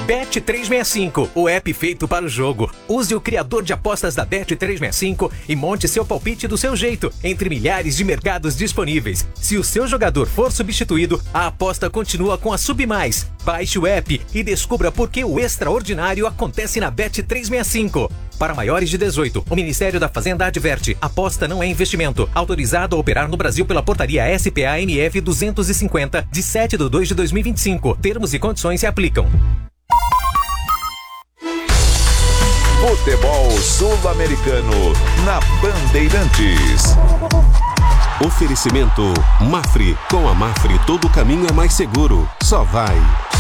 Bet365, o app feito para o jogo. Use o criador de apostas da Bet365 e monte seu palpite do seu jeito, entre milhares de mercados disponíveis. Se o seu jogador for substituído, a aposta continua com a Submais. Baixe o app e descubra por que o extraordinário acontece na Bet365. Para maiores de 18, o Ministério da Fazenda adverte: aposta não é investimento. Autorizado a operar no Brasil pela portaria SPA-MF 250, de 7/2/2025. Termos e condições se aplicam. Futebol Sul-Americano na Bandeirantes. Oferecimento Mafre. Com a Mafre todo caminho é mais seguro. Só vai.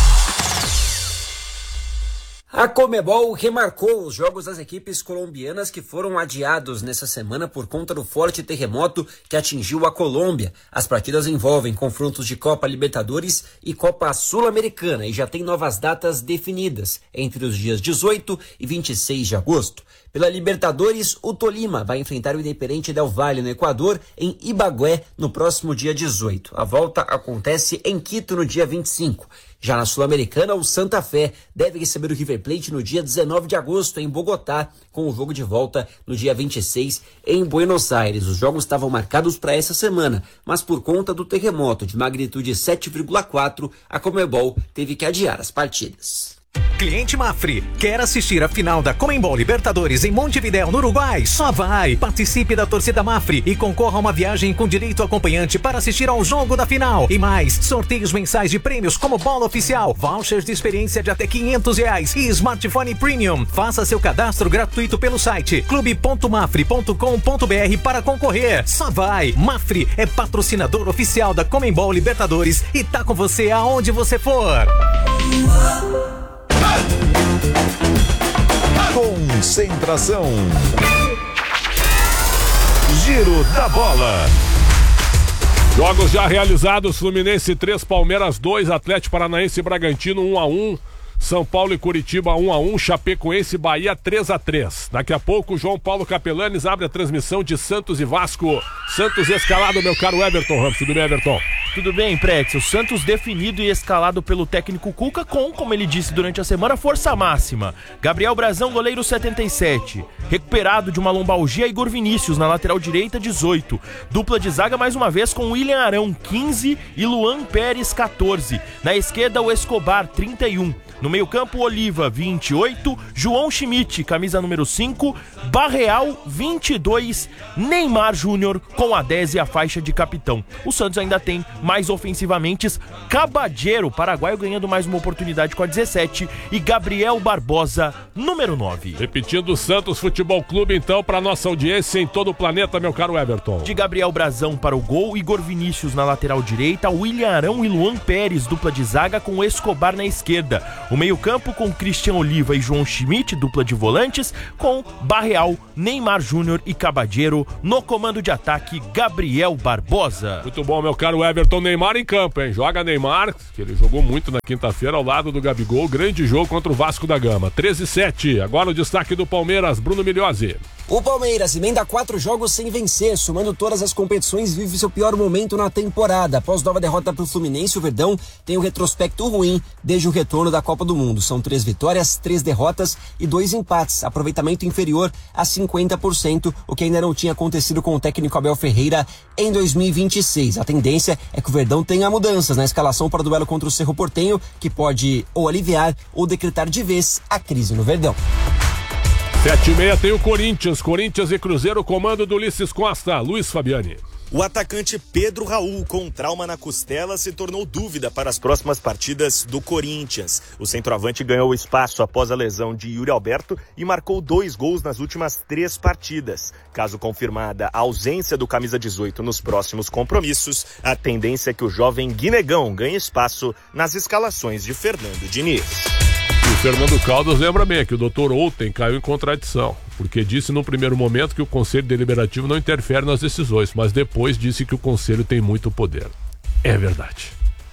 A Conmebol remarcou os jogos das equipes colombianas que foram adiados nessa semana por conta do forte terremoto que atingiu a Colômbia. As partidas envolvem confrontos de Copa Libertadores e Copa Sul-Americana e já tem novas datas definidas, entre os dias 18 e 26 de agosto. Pela Libertadores, o Tolima vai enfrentar o Independiente del Valle no Equador, em Ibagué, no próximo dia 18. A volta acontece em Quito no dia 25. Já na Sul-Americana, o Santa Fé deve receber o River Plate no dia 19 de agosto, em Bogotá, com o jogo de volta no dia 26, em Buenos Aires. Os jogos estavam marcados para essa semana, mas por conta do terremoto de magnitude 7,4, a Conmebol teve que adiar as partidas. Cliente Mafre, quer assistir a final da Conmebol Libertadores em Montevidéu, no Uruguai? Só vai! Participe da torcida Mafre e concorra a uma viagem com direito acompanhante para assistir ao jogo da final. E mais, sorteios mensais de prêmios como bola oficial, vouchers de experiência de até R$500 e smartphone premium. Faça seu cadastro gratuito pelo site clube.mafre.com.br para concorrer. Só vai! Mafre é patrocinador oficial da Conmebol Libertadores e tá com você aonde você for. Concentração. Giro da bola. Jogos já realizados: Fluminense 3, Palmeiras 2, Atlético Paranaense e Bragantino 1-1, São Paulo e Curitiba 1-1, Chapecoense e Bahia 3-3. Daqui a pouco, João Paulo Capelanes abre a transmissão de Santos e Vasco. Santos escalado, meu caro Everton Ramos. Tudo bem, Everton? Tudo bem, Prex. O Santos definido e escalado pelo técnico Cuca com, como ele disse durante a semana, força máxima. Gabriel Brazão, goleiro 77. Recuperado de uma lombalgia, Igor Vinícius na lateral direita, 18. Dupla de zaga mais uma vez com William Arão, 15 e Luan Pérez, 14. Na esquerda, o Escobar, 31. No meio-campo, Oliva, 28, João Schmidt, camisa número 5, Barreal, 22, Neymar Júnior com a 10 e a faixa de capitão. O Santos ainda tem mais ofensivamente Caballero, paraguaio, ganhando mais uma oportunidade com a 17, e Gabriel Barbosa, número 9. Repetindo, o Santos Futebol Clube, então, para nossa audiência em todo o planeta, meu caro Everton. De Gabriel Brazão para o gol, Igor Vinícius na lateral direita, William Arão e Luan Pérez, dupla de zaga com Escobar na esquerda. O meio-campo com Christian Oliva e João Schmidt, dupla de volantes, com Barreal, Neymar Júnior e Caballero. No comando de ataque, Gabriel Barbosa. Muito bom, meu caro Everton. Neymar em campo, hein? Joga Neymar, que ele jogou muito na quinta-feira ao lado do Gabigol. Grande jogo contra o Vasco da Gama. 13-7. Agora o destaque do Palmeiras, Bruno Migliozzi. O Palmeiras emenda 4 jogos sem vencer, somando todas as competições, vive seu pior momento na temporada. Após nova derrota para o Fluminense, o Verdão tem um retrospecto ruim desde o retorno da Copa do Mundo. São 3 vitórias, 3 derrotas e 2 empates. Aproveitamento inferior a 50%, o que ainda não tinha acontecido com o técnico Abel Ferreira em 2026. A tendência é que o Verdão tenha mudanças na escalação para o duelo contra o Cerro Porteño, que pode ou aliviar ou decretar de vez a crise no Verdão. 7h30 tem o Corinthians e Cruzeiro, comando do Ulisses Costa. Luiz Fabiani. O atacante Pedro Raul, com trauma na costela, se tornou dúvida para as próximas partidas do Corinthians. O centroavante ganhou espaço após a lesão de Yuri Alberto e marcou 2 gols nas últimas 3 partidas. Caso confirmada a ausência do camisa 18 nos próximos compromissos, a tendência é que o jovem Guinegão ganhe espaço nas escalações de Fernando Diniz. E o Fernando Caldas lembra bem que o doutor ontem caiu em contradição, porque disse no primeiro momento que o Conselho Deliberativo não interfere nas decisões, mas depois disse que o Conselho tem muito poder. É verdade.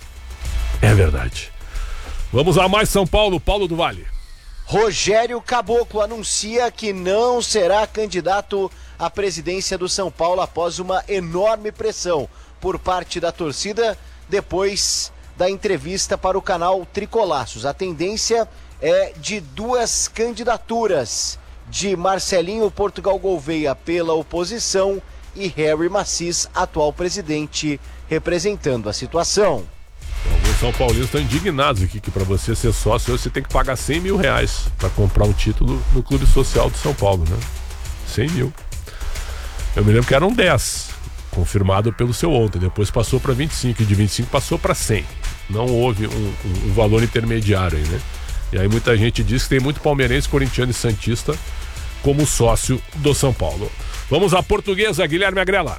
É verdade. Vamos a mais São Paulo, Paulo do Vale. Rogério Caboclo anuncia que não será candidato à presidência do São Paulo após uma enorme pressão por parte da torcida depois da entrevista para o canal Tricolaços. A tendência é de duas candidaturas, de Marcelinho Portugal Gouveia pela oposição e Harry Macis, atual presidente, representando a situação. Alguns São Paulinos estão indignados aqui que para você ser sócio você tem que pagar 100 mil reais para comprar um título no Clube Social de São Paulo, né? 100 mil. Eu me lembro que eram 10, confirmado pelo seu ontem, depois passou para 25 e de 25 passou para 100. Não houve um valor intermediário aí, né? E aí muita gente diz que tem muito palmeirense, corintiano e santista como sócio do São Paulo. Vamos à Portuguesa, Guilherme Agrela.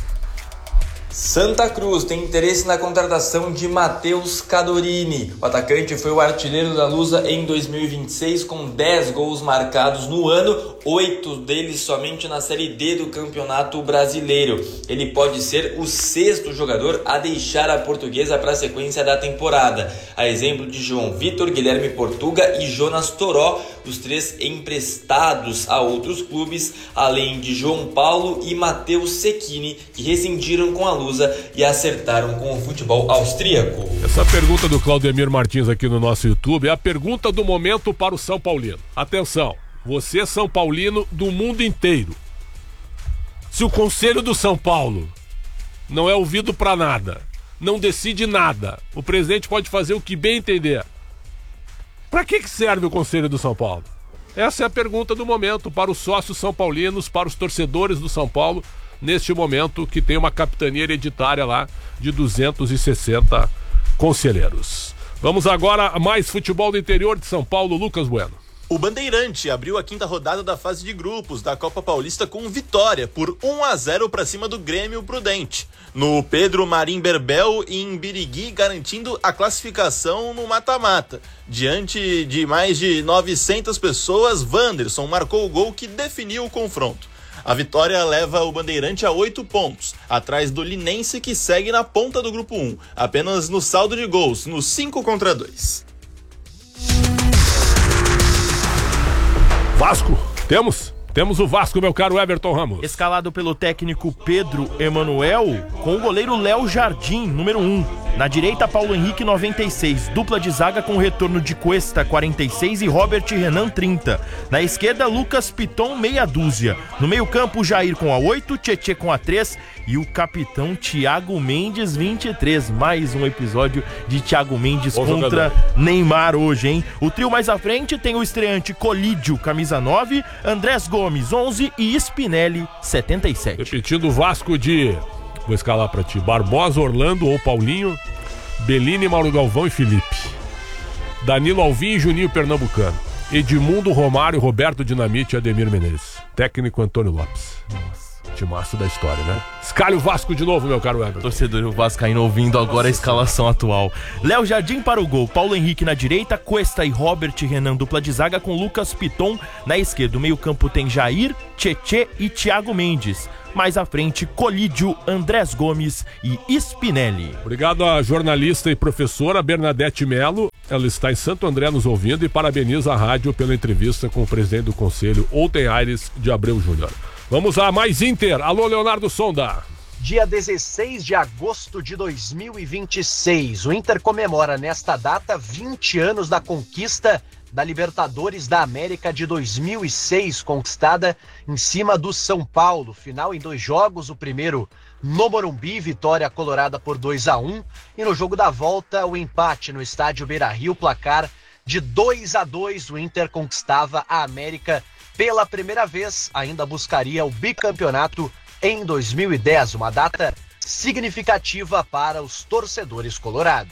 Santa Cruz tem interesse na contratação de Matheus Cadorini. O atacante foi o artilheiro da Lusa em 2026 com 10 gols marcados no ano, 8 deles somente na Série D do Campeonato Brasileiro. Ele pode ser o 6º jogador a deixar a Portuguesa para a sequência da temporada. A exemplo de João Vitor, Guilherme Portuga e Jonas Toró, os 3 emprestados a outros clubes, além de João Paulo e Matheus Cecchini, que rescindiram com a Lusa e acertaram com o futebol austríaco. Essa pergunta do Claudemir Martins aqui no nosso YouTube é a pergunta do momento para o São Paulino. Atenção, você é São Paulino do mundo inteiro. Se o Conselho do São Paulo não é ouvido para nada, não decide nada, o presidente pode fazer o que bem entender, para que serve o Conselho do São Paulo? Essa é a pergunta do momento para os sócios são paulinos, para os torcedores do São Paulo, neste momento que tem uma capitania hereditária lá de 260 conselheiros. Vamos agora a mais futebol do interior de São Paulo, Lucas Bueno. O Bandeirante abriu a 5ª rodada da fase de grupos da Copa Paulista com vitória por 1-0 para cima do Grêmio Prudente, no Pedro Marim Berbel e em Birigui, garantindo a classificação no mata-mata. Diante de mais de 900 pessoas, Wanderson marcou o gol que definiu o confronto. A vitória leva o Bandeirante a 8 pontos, atrás do Linense, que segue na ponta do grupo 1, apenas no saldo de gols, no 5-2. Vasco, temos o Vasco, meu caro Everton Ramos. Escalado pelo técnico Pedro Emanuel, com o goleiro Léo Jardim, número 1. Na direita, Paulo Henrique, 96. Dupla de zaga com o retorno de Cuesta, 46. E Robert Renan, 30. Na esquerda, Lucas Piton, meia dúzia. No meio campo, Jair com a 8, Tietê com a 3 e o capitão Thiago Mendes, 23. Mais um episódio de Thiago Mendes contra Neymar hoje, hein? O trio mais à frente tem o estreante Colídio, camisa 9, Andrés Gomes, 11 e Spinelli, 77. Repetindo o Vasco de... Vou escalar pra ti. Barbosa, Orlando ou Paulinho, Bellini, Mauro Galvão e Felipe. Danilo Alvim e Juninho Pernambucano. Edmundo, Romário, Roberto Dinamite e Ademir Menezes. Técnico Antônio Lopes. Nossa. Timaço da história, né? Escalhe o Vasco de novo, meu caro Everton. Torcedor vascaíno ouvindo agora a escalação atual. Léo Jardim para o gol, Paulo Henrique na direita, Cuesta e Robert Renan, dupla de zaga com Lucas Piton na esquerda. O meio campo tem Jair, Tietê e Thiago Mendes. Mais à frente, Colídio, Andrés Gomes e Spinelli. Obrigado à jornalista e professora Bernadette Melo. Ela está em Santo André nos ouvindo e parabeniza a rádio pela entrevista com o presidente do Conselho, Outen Aires de Abreu Júnior. Vamos a mais Inter. Alô, Leonardo Sonda. Dia 16 de agosto de 2026. O Inter comemora nesta data 20 anos da conquista da Libertadores da América de 2006, conquistada em cima do São Paulo. Final em 2 jogos, o primeiro no Morumbi, vitória colorada por 2-1. E no jogo da volta, o empate no estádio Beira-Rio, placar de 2-2. O Inter conquistava a América pela primeira vez, ainda buscaria o bicampeonato em 2010, uma data significativa para os torcedores colorados.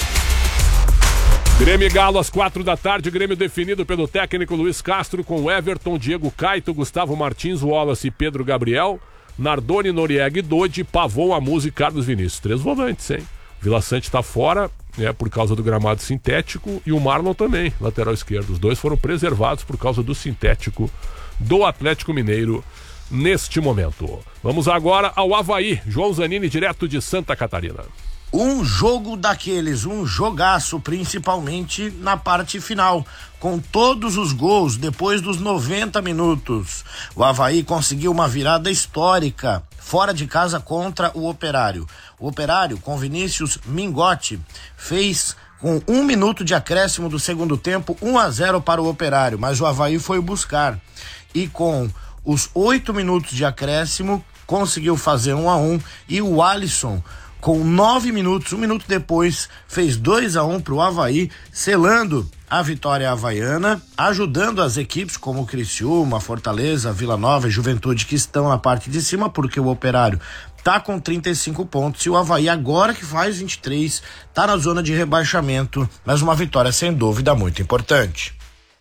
Grêmio e Galo às 4 da tarde, Grêmio definido pelo técnico Luiz Castro com Everton, Diego Caito, Gustavo Martins, Wallace e Pedro Gabriel, Nardoni, Noriega e Dodi, Pavon, Amuso e Carlos Vinícius. 3 volantes, hein? Vila Sante tá fora, por causa do gramado sintético, e o Marlon também, lateral esquerdo. Os dois foram preservados por causa do sintético do Atlético Mineiro neste momento. Vamos agora ao Avaí. João Zanini, direto de Santa Catarina. Um jogo daqueles, um jogaço, principalmente na parte final, com todos os gols depois dos 90 minutos. O Avaí conseguiu uma virada histórica, fora de casa contra o Operário. O Operário, com Vinícius Mingotti, fez com 1 minuto de acréscimo do segundo tempo, 1-0 para o Operário, mas o Avaí foi buscar e com os 8 minutos de acréscimo conseguiu fazer 1-1 e o Alisson, com 9 minutos, 1 minuto depois, fez 2-1 para o Avaí, selando a vitória havaiana, ajudando as equipes como o Criciúma, Fortaleza, Vila Nova e Juventude, que estão na parte de cima, porque o Operário tá com 35 pontos e o Avaí, agora que faz 23, tá na zona de rebaixamento, mas uma vitória sem dúvida muito importante.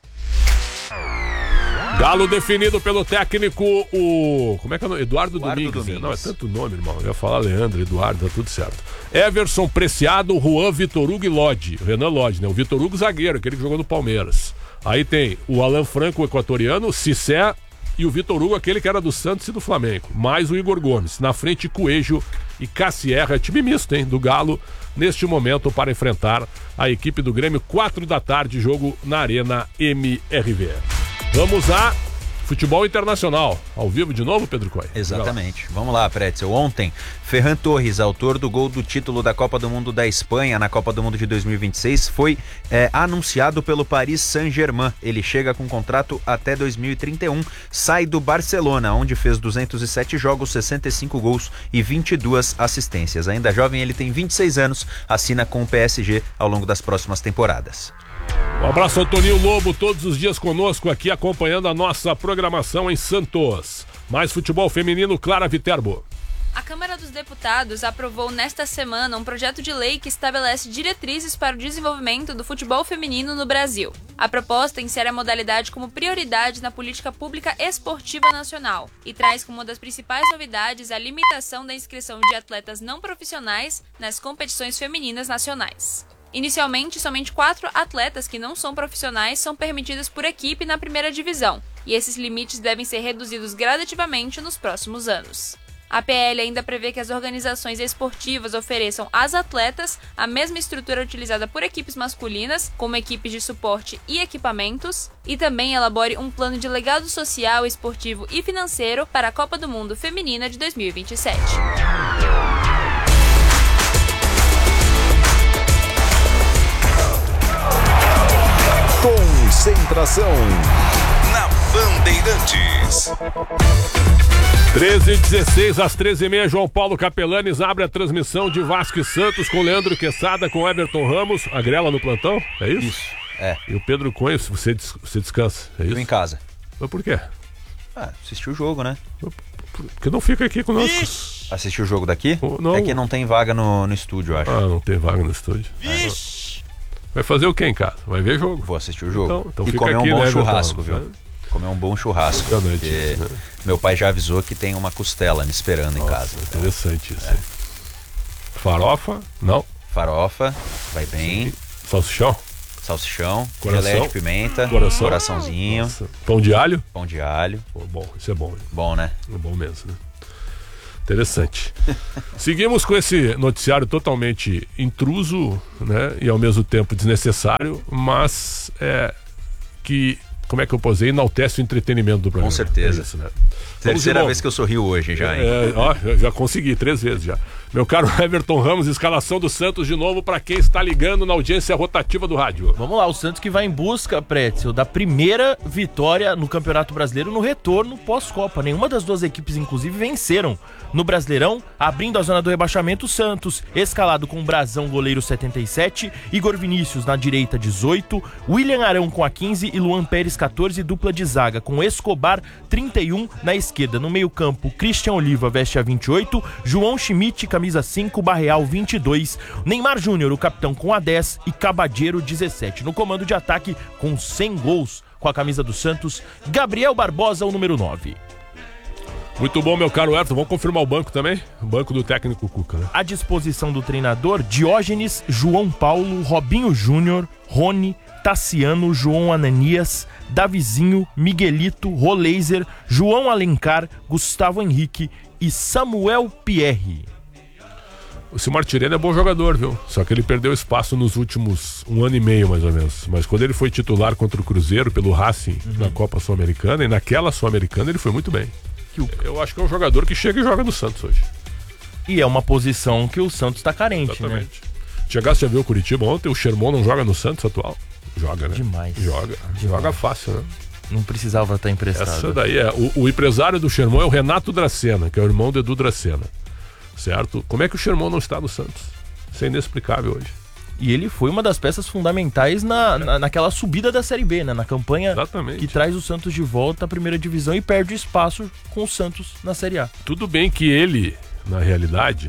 Galo definido pelo técnico, como é que é o nome? Eduardo Domingues. Não, é tanto nome, irmão. Eu ia falar Leandro, Eduardo, tá tudo certo. Everson, Preciado, Juan, Vitor Hugo e Lodge. Renan Lodge, né? O Vitor Hugo zagueiro, aquele que jogou no Palmeiras. Aí tem o Alan Franco, o equatoriano, o Cissé e o Vitor Hugo, aquele que era do Santos e do Flamengo. Mais o Igor Gomes. Na frente, Coelho e Cassierra. Time misto, hein? Do Galo, neste momento, para enfrentar a equipe do Grêmio. 4 da tarde, jogo na Arena MRV. Vamos a futebol internacional. Ao vivo de novo, Pedro Coy? Exatamente. Vamos lá, Pretzel. Ontem, Ferran Torres, autor do gol do título da Copa do Mundo da Espanha na Copa do Mundo de 2026, foi anunciado pelo Paris Saint-Germain. Ele chega com contrato até 2031, sai do Barcelona, onde fez 207 jogos, 65 gols e 22 assistências. Ainda jovem, ele tem 26 anos, assina com o PSG ao longo das próximas temporadas. Um abraço ao Toninho Lobo, todos os dias conosco aqui, acompanhando a nossa programação em Santos. Mais futebol feminino, Clara Viterbo. A Câmara dos Deputados aprovou nesta semana um projeto de lei que estabelece diretrizes para o desenvolvimento do futebol feminino no Brasil. A proposta insere a modalidade como prioridade na política pública esportiva nacional e traz como uma das principais novidades a limitação da inscrição de atletas não profissionais nas competições femininas nacionais. Inicialmente, somente 4 atletas que não são profissionais são permitidas por equipe na primeira divisão, e esses limites devem ser reduzidos gradativamente nos próximos anos. A PL ainda prevê que as organizações esportivas ofereçam às atletas a mesma estrutura utilizada por equipes masculinas, como equipes de suporte e equipamentos, e também elabore um plano de legado social, esportivo e financeiro para a Copa do Mundo Feminina de 2027. Concentração na Bandeirantes. 13h16, às 13h30, João Paulo Capelanes abre a transmissão de Vasco e Santos com Leandro Quesada, com Everton Ramos. A Grela no plantão, é isso? Isso, é. E o Pedro Cunha, você descansa, é isso? Eu em casa. Mas por quê? Assistiu o jogo, né? Porque não fica aqui conosco. Assistiu o jogo daqui? Não. É que não tem vaga no estúdio, eu acho. Não tem vaga no estúdio. Vai fazer o que em casa? Vai ver jogo? Vou assistir o jogo. Então e fica comer aqui, um bom né, churrasco, Everton? viu? Comer um bom churrasco. Exatamente. Porque meu pai já avisou que tem uma costela me esperando em casa. Interessante isso. Farofa? Não. Farofa, vai bem. Sim. Salsichão? Salsichão, coração, gelé de pimenta, coraçãozinho. Nossa. Pão de alho? Pão de alho. Bom, isso é bom. Bom, né? É bom mesmo, né? Interessante. Seguimos com esse noticiário totalmente intruso, né? E ao mesmo tempo desnecessário, mas que, como é que eu posei, enaltece o entretenimento do programa. Com certeza. É isso, né? Terceira vez que eu sorrio hoje já, hein? Já consegui 3 vezes já. Meu caro Everton Ramos, escalação do Santos de novo para quem está ligando na audiência rotativa do rádio. Vamos lá, o Santos que vai em busca, Pretzel, da primeira vitória no Campeonato Brasileiro no retorno pós-Copa. Nenhuma das duas equipes, inclusive, venceram no Brasileirão, abrindo a zona do rebaixamento. O Santos, escalado com Brazão, goleiro 77, Igor Vinícius na direita 18, William Arão com a 15 e Luan Pérez 14, dupla de zaga com Escobar 31 na esquerda. No meio campo, Christian Oliva veste a 28, João Schmidt camisa 5, Barreal 22, Neymar Júnior, o capitão, com a 10 e Cabadeiro 17. No comando de ataque, com 100 gols com a camisa do Santos, Gabriel Barbosa, o número 9. Muito bom, meu caro Everton. Vamos confirmar o banco também? O banco do técnico Cuca, né? À disposição do treinador, Diógenes, João Paulo, Robinho Júnior, Rony, Tassiano, João Ananias, Davizinho, Miguelito, Roleiser, João Alencar, Gustavo Henrique e Samuel Pierre. O Silmar Tirena é bom jogador, viu? Só que ele perdeu espaço nos últimos 1 ano e meio, mais ou menos. Mas quando ele foi titular contra o Cruzeiro pelo Racing na Copa Sul-Americana, e naquela Sul-Americana ele foi muito bem. Eu acho que é um jogador que chega e joga no Santos hoje. E é uma posição que o Santos está carente, exatamente, né? Chegasse a ver o Curitiba ontem, o Sherman não joga no Santos atual? Joga, né? Demais. Joga fácil, né? Não precisava estar emprestado. Essa daí é. O empresário do Sherman é o Renato Dracena, que é o irmão do Edu Dracena. Certo? Como é que o Sherman não está no Santos? Isso é inexplicável hoje. E ele foi uma das peças fundamentais naquela subida da Série B, né? Na campanha que traz o Santos de volta à primeira divisão e perde espaço com o Santos na Série A. Tudo bem que ele, na realidade,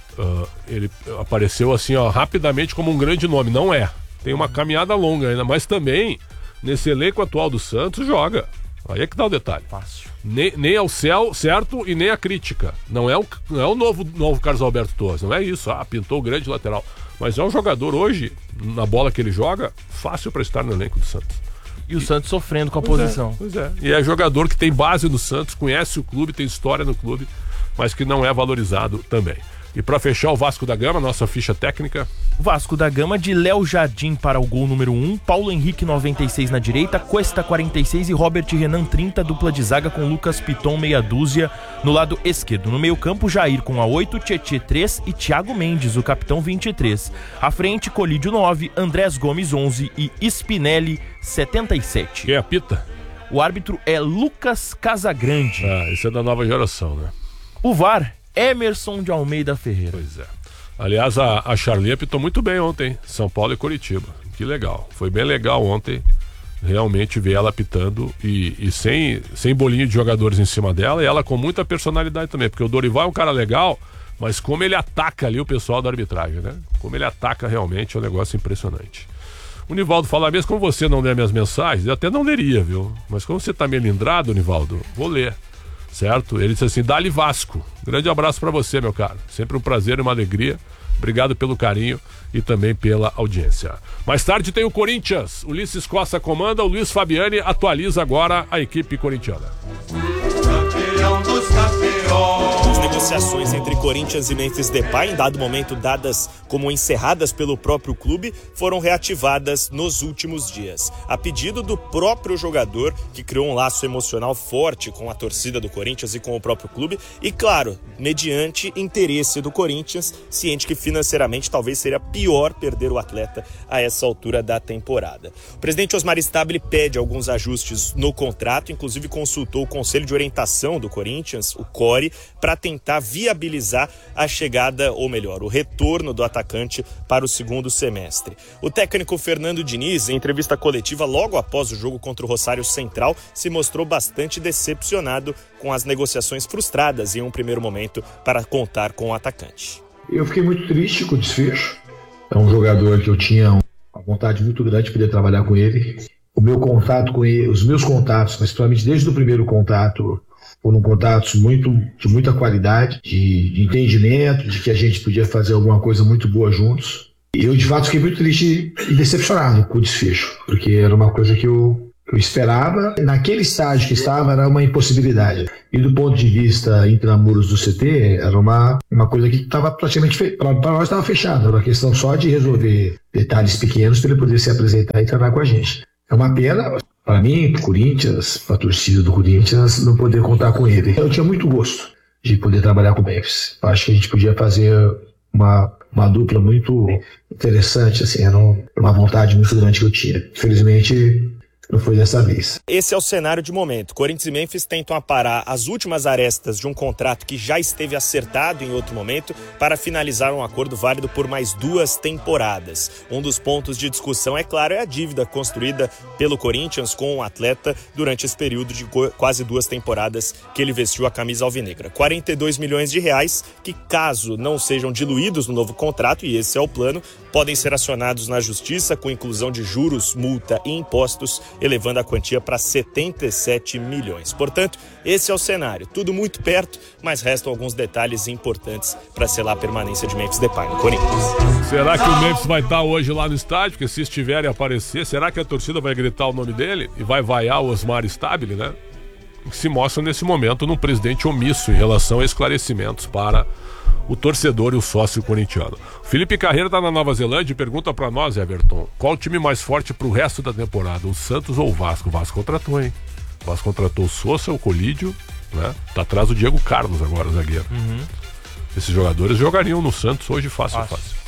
ele apareceu assim, ó, rapidamente como um grande nome. Não é. Tem uma caminhada longa ainda, mas também, nesse elenco atual do Santos, joga. Aí é que dá o detalhe. Fácil. Nem ao céu, certo? E nem a crítica. Não é o novo Carlos Alberto Torres. Não é isso. Pintou o grande lateral. Mas é um jogador hoje, na bola que ele joga, fácil para estar no elenco do Santos. E o Santos sofrendo com a posição. Pois é. E é jogador que tem base no Santos, conhece o clube, tem história no clube, mas que não é valorizado também. E para fechar o Vasco da Gama, nossa ficha técnica. Vasco da Gama de Léo Jardim para o gol número 1, Paulo Henrique 96 na direita, Cuesta 46 e Robert Renan 30, dupla de zaga com Lucas Piton meia dúzia no lado esquerdo. No meio campo, Jair com a 8, Tietê 3 e Thiago Mendes, o capitão 23. À frente, Colídio 9, Andrés Gomes 11 e Spinelli 77. Quem apita? O árbitro é Lucas Casagrande. Esse é da nova geração, né? O VAR, Emerson de Almeida Ferreira. Pois é. Aliás, a Charlie apitou muito bem ontem, São Paulo e Curitiba. Que legal. Foi bem legal ontem realmente ver ela apitando e sem bolinho de jogadores em cima dela, e ela com muita personalidade também, porque o Dorival é um cara legal, mas como ele ataca ali o pessoal da arbitragem, né? Como ele ataca realmente é um negócio impressionante. O Nivaldo fala mesmo, como você não lê minhas mensagens, eu até não leria, viu? Mas como você tá melindrado, Nivaldo, vou ler. Certo? Ele disse assim, dá-lhe Vasco. Grande abraço pra você, meu caro. Sempre um prazer e uma alegria. Obrigado pelo carinho e também pela audiência. Mais tarde tem o Corinthians. Ulisses Costa comanda, o Luiz Fabiani atualiza agora a equipe corintiana. Campeão dos campeões. As negociações entre Corinthians e Memphis Depay, em dado momento dadas como encerradas pelo próprio clube, foram reativadas nos últimos dias. A pedido do próprio jogador, que criou um laço emocional forte com a torcida do Corinthians e com o próprio clube, e claro, mediante interesse do Corinthians, ciente que financeiramente talvez seria pior perder o atleta a essa altura da temporada. O presidente Osmar Stabile pede alguns ajustes no contrato, inclusive consultou o Conselho de Orientação do Corinthians, o CORE, para tentar viabilizar a chegada, ou melhor, o retorno do atacante para o segundo semestre. O técnico Fernando Diniz, em entrevista coletiva logo após o jogo contra o Rosário Central, se mostrou bastante decepcionado com as negociações frustradas em um primeiro momento para contar com o atacante. Eu fiquei muito triste com o desfecho. É um jogador que eu tinha uma vontade muito grande de poder trabalhar com ele. O meu contato com ele, os meus contatos, principalmente desde o primeiro contato, foram contatos de muita qualidade, de entendimento, de que a gente podia fazer alguma coisa muito boa juntos. E eu, de fato, fiquei muito triste e decepcionado com o desfecho, porque era uma coisa que eu esperava. Naquele estágio que estava, era uma impossibilidade. E do ponto de vista intramuros do CT, era uma coisa que estava praticamente para nós estava fechada. Era uma questão só de resolver detalhes pequenos para ele poder se apresentar e trabalhar com a gente. É uma pena para mim, para o Corinthians, para a torcida do Corinthians, não poder contar com ele. Eu tinha muito gosto de poder trabalhar com o Memphis. Acho que a gente podia fazer uma dupla muito interessante, assim, era uma vontade muito grande que eu tinha. Infelizmente, não foi dessa vez. Esse é o cenário de momento. Corinthians e Memphis tentam aparar as últimas arestas de um contrato que já esteve acertado em outro momento para finalizar um acordo válido por mais 2 temporadas. Um dos pontos de discussão, é claro, é a dívida construída pelo Corinthians com o atleta durante esse período de quase 2 temporadas que ele vestiu a camisa alvinegra. 42 milhões de reais que, caso não sejam diluídos no novo contrato, e esse é o plano, podem ser acionados na justiça com inclusão de juros, multa e impostos, elevando a quantia para 77 milhões. Portanto, esse é o cenário. Tudo muito perto, mas restam alguns detalhes importantes para selar a permanência de Memphis Depay no Corinthians. Será que o Memphis vai estar hoje lá no estádio? Porque se estiver e aparecer, será que a torcida vai gritar o nome dele e vai vaiar o Osmar Stabile, né? Que se mostra nesse momento num presidente omisso em relação a esclarecimentos para o torcedor e o sócio corintiano. Felipe Carreira está na Nova Zelândia e pergunta para nós, Everton, qual o time mais forte para o resto da temporada, o Santos ou o Vasco? O Vasco contratou, hein? O Vasco contratou o Sousa, o Colídio, né? Tá atrás do Diego Carlos agora, zagueiro. Esses jogadores jogariam no Santos hoje fácil.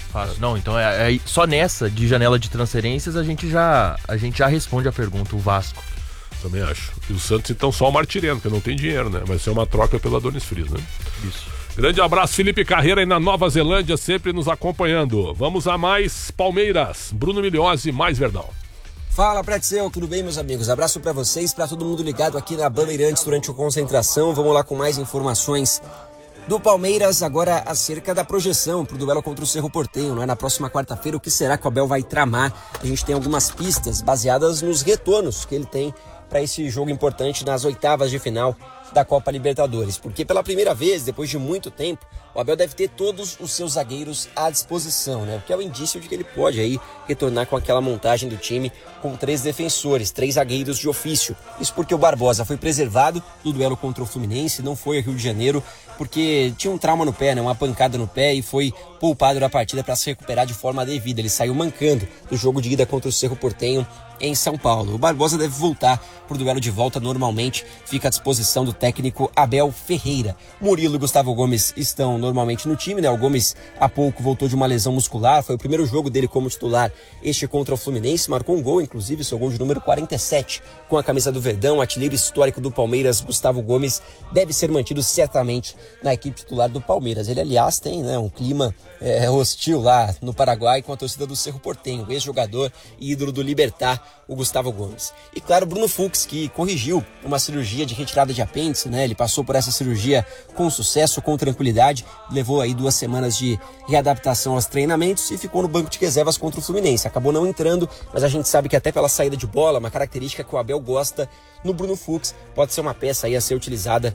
Não, então só nessa de janela de transferências a gente já responde a pergunta, o Vasco. Também acho. E o Santos então só o Martireno, que não tem dinheiro, né? Vai ser uma troca pelo Adonis Frias, né? Isso. Grande abraço, Felipe Carreira aí na Nova Zelândia, sempre nos acompanhando. Vamos a mais Palmeiras, Bruno Milhozzi, mais Verdão. Fala, Pretzel, tudo bem, meus amigos? Abraço pra vocês, pra todo mundo ligado aqui na Bandeirantes durante a concentração. Vamos lá com mais informações do Palmeiras, agora acerca da projeção pro duelo contra o Cerro Porteño, não é? Na próxima quarta-feira, o que será que o Abel vai tramar? A gente tem algumas pistas baseadas nos retornos que ele tem para esse jogo importante nas oitavas de final da Copa Libertadores, porque pela primeira vez, depois de muito tempo, o Abel deve ter todos os seus zagueiros à disposição, né? Porque é o indício de que ele pode aí retornar com aquela montagem do time com 3 defensores, 3 zagueiros de ofício. Isso porque o Barbosa foi preservado do duelo contra o Fluminense, não foi ao Rio de Janeiro, porque tinha um trauma no pé, né? Uma pancada no pé, e foi poupado da partida para se recuperar de forma devida. Ele saiu mancando do jogo de ida contra o Cerro Porteño em São Paulo. O Barbosa deve voltar para o duelo de volta normalmente, fica à disposição do técnico Abel Ferreira. Murilo e Gustavo Gomes estão normalmente no time, né? O Gomes há pouco voltou de uma lesão muscular, foi o primeiro jogo dele como titular, este contra o Fluminense, marcou um gol, inclusive seu gol de número 47 com a camisa do Verdão. Artilheiro histórico do Palmeiras, Gustavo Gomes, deve ser mantido certamente na equipe titular do Palmeiras. Ele, aliás, tem, né, um clima hostil lá no Paraguai com a torcida do Cerro Porteño, ex-jogador e ídolo do Libertad, o Gustavo Gomes. E claro, Bruno Fux, que corrigiu uma cirurgia de retirada de apêndice, né? Ele passou por essa cirurgia com sucesso, com tranquilidade, levou aí 2 semanas de readaptação aos treinamentos e ficou no banco de reservas contra o Fluminense. Acabou não entrando, mas a gente sabe que até pela saída de bola, uma característica que o Abel gosta no Bruno Fux, pode ser uma peça aí a ser utilizada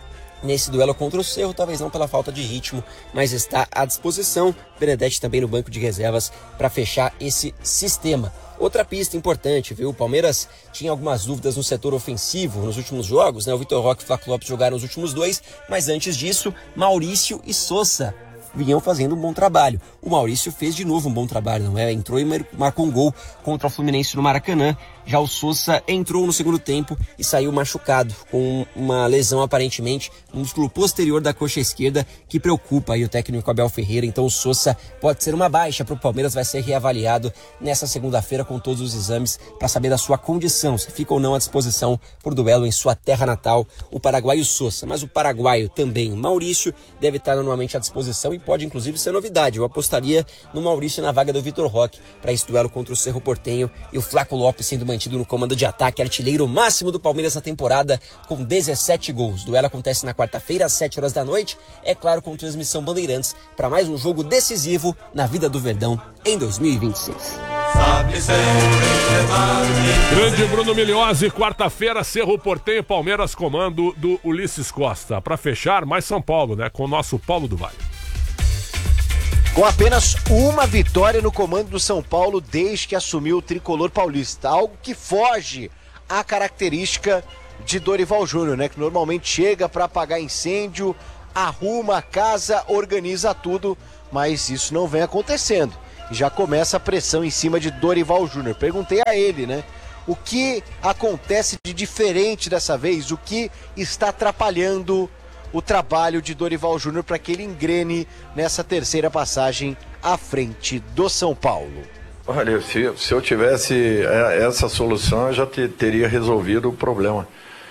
nesse duelo contra o Cerro, talvez não pela falta de ritmo, mas está à disposição. Benedetti também no banco de reservas para fechar esse sistema. Outra pista importante, viu? O Palmeiras tinha algumas dúvidas no setor ofensivo nos últimos jogos, né? O Vitor Roque e o Flaco Lopes jogaram os últimos 2, mas antes disso, Maurício e Sosa vinham fazendo um bom trabalho. O Maurício fez de novo um bom trabalho, não é? Entrou e marcou um gol contra o Fluminense no Maracanã. Já o Sosa entrou no segundo tempo e saiu machucado, com uma lesão aparentemente no músculo posterior da coxa esquerda, que preocupa aí o técnico Abel Ferreira. Então o Sosa pode ser uma baixa para o Palmeiras, vai ser reavaliado nessa segunda-feira com todos os exames para saber da sua condição, se fica ou não à disposição por duelo em sua terra natal, o paraguaio Sosa. Mas o paraguaio também, Maurício, deve estar normalmente à disposição e pode inclusive ser novidade. Eu apostaria no Maurício na vaga do Vitor Roque para esse duelo contra o Cerro Porteño, e o Flaco Lopes sendo mantido no comando de ataque, artilheiro máximo do Palmeiras na temporada, com 17 gols. O duelo acontece na quarta-feira, às 7 horas da noite, é claro, com transmissão Bandeirantes, para mais um jogo decisivo na vida do Verdão em 2026. Grande Bruno Milhozzi, quarta-feira, Cerro Porteño, Palmeiras, comando do Ulisses Costa. Para fechar, mais São Paulo, né, com o nosso Paulo do Vale. Com apenas uma vitória no comando do São Paulo desde que assumiu o tricolor paulista, algo que foge à característica de Dorival Júnior, né? Que normalmente chega para apagar incêndio, arruma a casa, organiza tudo, mas isso não vem acontecendo. Já começa a pressão em cima de Dorival Júnior. Perguntei a ele, né? O que acontece de diferente dessa vez? O que está atrapalhando o trabalho de Dorival Júnior para que ele engrene nessa terceira passagem à frente do São Paulo? Olha, se eu tivesse essa solução, eu já teria resolvido o problema.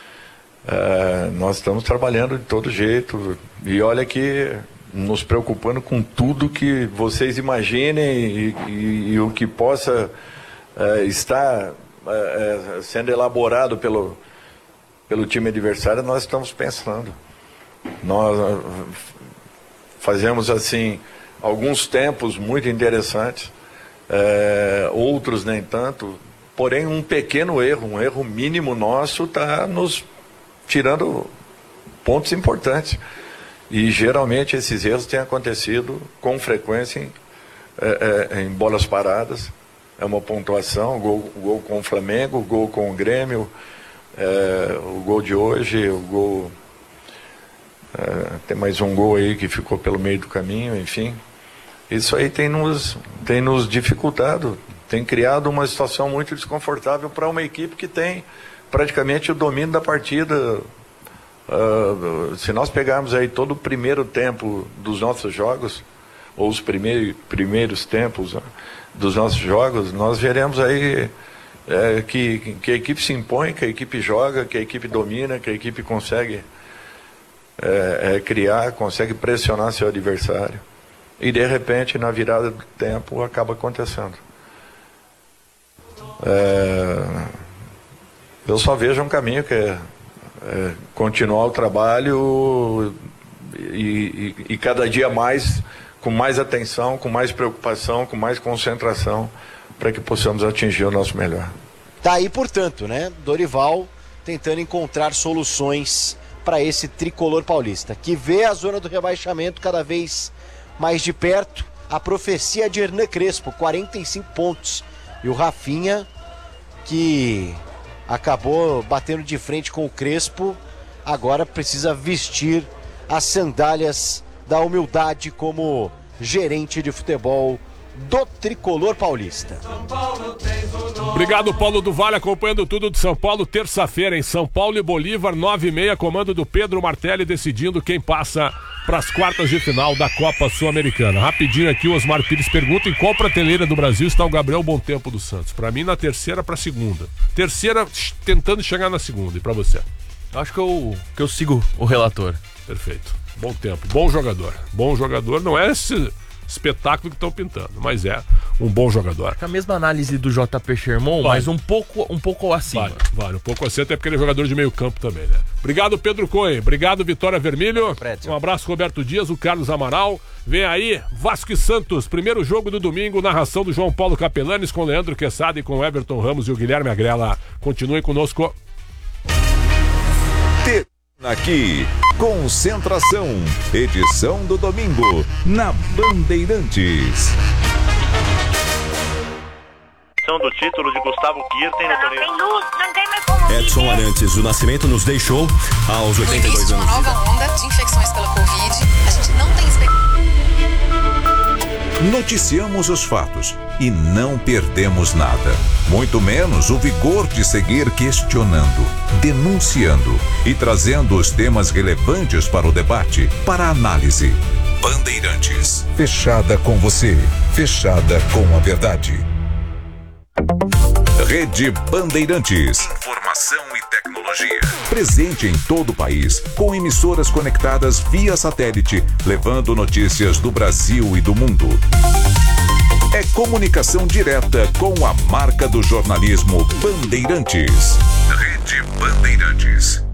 Nós estamos trabalhando de todo jeito, e olha que nos preocupando com tudo que vocês imaginem e o que possa estar sendo elaborado pelo time adversário, nós estamos pensando. Nós fazemos assim alguns tempos muito interessantes, outros nem tanto, porém um pequeno erro, um erro mínimo nosso está nos tirando pontos importantes, e geralmente esses erros têm acontecido com frequência em bolas paradas. É uma pontuação, o gol com o Flamengo, o gol com o Grêmio, o gol de hoje, o gol... tem mais um gol aí que ficou pelo meio do caminho, enfim. Isso aí tem nos dificultado, tem criado uma situação muito desconfortável para uma equipe que tem praticamente o domínio da partida. Se nós pegarmos aí todo o primeiro tempo dos nossos jogos, ou os primeiros tempos, né, dos nossos jogos, nós veremos aí que a equipe se impõe, que a equipe joga, que a equipe domina, que a equipe consegue criar, consegue pressionar seu adversário. E de repente, na virada do tempo, acaba acontecendo. Eu só vejo um caminho que é continuar o trabalho e cada dia mais, com mais atenção, com mais preocupação, com mais concentração, para que possamos atingir o nosso melhor. Tá aí, portanto, né? Dorival tentando encontrar soluções para esse tricolor paulista, que vê a zona do rebaixamento cada vez mais de perto. A profecia de Hernan Crespo, 45 pontos. E o Rafinha, que acabou batendo de frente com o Crespo, agora precisa vestir as sandálias da humildade como gerente de futebol do tricolor paulista. Obrigado, Paulo do Vale, acompanhando tudo de São Paulo. Terça-feira em São Paulo e Bolívar, 9h30, comando do Pedro Martelli, decidindo quem passa para as quartas de final da Copa Sul-Americana. Rapidinho aqui, o Osmar Pires pergunta: em qual prateleira do Brasil está o Gabriel Bom Tempo do Santos? Para mim, na terceira para segunda. Terceira, tentando chegar na segunda. E para você? Acho que eu sigo o relator. Perfeito. Bom tempo. Bom jogador. Bom jogador. Não é esse espetáculo que estão pintando, mas é um bom jogador. A mesma análise do JP Sherman, mas um pouco acima. Vale, um pouco acima, até porque ele é jogador de meio campo também, né? Obrigado, Pedro Cohen. Obrigado, Vitória Vermelho. Um abraço, Roberto Dias, o Carlos Amaral. Vem aí, Vasco e Santos, primeiro jogo do domingo, narração do João Paulo Capelanes com Leandro Quesada e com Everton Ramos e o Guilherme Agrela. Continuem conosco. Aqui, Concentração, edição do domingo, na Bandeirantes. Do título de Gustavo Kirten no torneio. Tem luz, não tem mais como Edson Arantes do Nascimento nos deixou aos 82 anos. Uma nova onda de infecções pela Covid. A gente não tem Noticiamos os fatos e não perdemos nada. Muito menos o vigor de seguir questionando, denunciando e trazendo os temas relevantes para o debate, para a análise. Bandeirantes. Fechada com você. Fechada com a verdade. Rede Bandeirantes. Informação e tecnologia. Presente em todo o país, com emissoras conectadas via satélite, levando notícias do Brasil e do mundo. É comunicação direta com a marca do jornalismo Bandeirantes. Rede Bandeirantes.